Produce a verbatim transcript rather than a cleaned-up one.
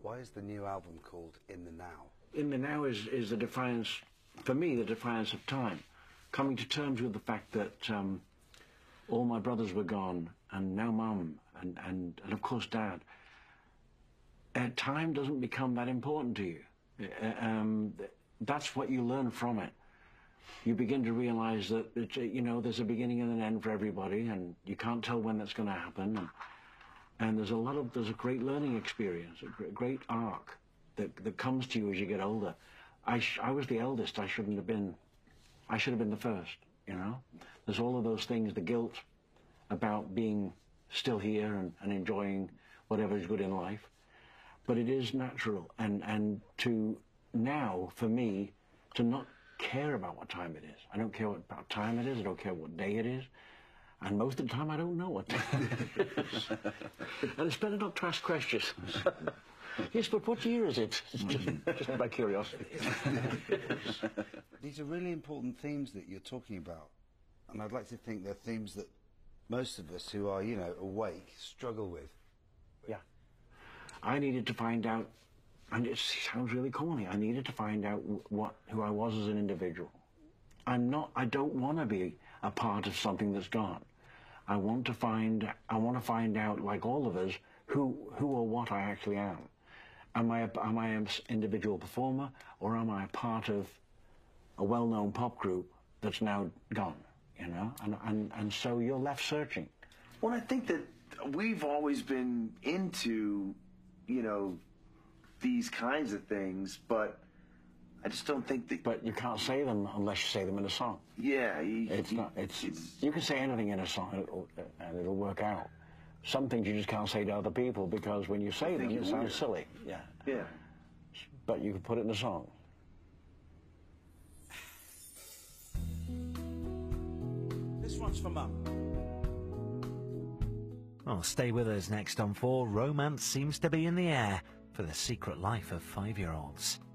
Why is the new album called In the Now? In the Now is, is the defiance, for me, the defiance of time. Coming to terms with the fact that um, all my brothers were gone, and now Mum, and, and, and of course Dad. Uh, time doesn't become that important to you. Uh, um, that's what you learn from it. You begin to realize that, it, you know, there's a beginning and an end for everybody, and you can't tell when that's going to happen. And, and there's a lot of, there's a great learning experience, a great arc that, that comes to you as you get older. I, sh I was the eldest. I shouldn't have been, I should have been the first, you know? There's all of those things, the guilt about being still here and, and enjoying whatever is good in life. But it is natural, and, and to now, for me, to not care about what time it is. I don't care what about time it is, I don't care what day it is, and most of the time I don't know what time it is. And it's better not to ask questions. Yes, but what year is it? Just, just by curiosity. These are really important themes that you're talking about, and I'd like to think they're themes that most of us who are, you know, awake struggle with. Yeah. I needed to find out, and it sounds really corny, I needed to find out what who I was as an individual. I'm not, I don't want to be a part of something that's gone. I want to find, I want to find out, like all of us, who, who or what I actually am. Am I, a, am I an individual performer, or am I a part of a well-known pop group that's now gone, you know? And, and, and so you're left searching. Well, I think that we've always been into, you know, these kinds of things, but I just don't think that... But you can't say them unless you say them in a song. Yeah. You, it's you, not, it's, it's... You can say anything in a song and it'll, and it'll work out. Some things you just can't say to other people because when you say them, it sounds weird. Silly. Yeah. Yeah. But you can put it in a song. This one's for Mum. Well, stay with us next on four. Romance seems to be in the air for The Secret Life of Five-Year-Olds.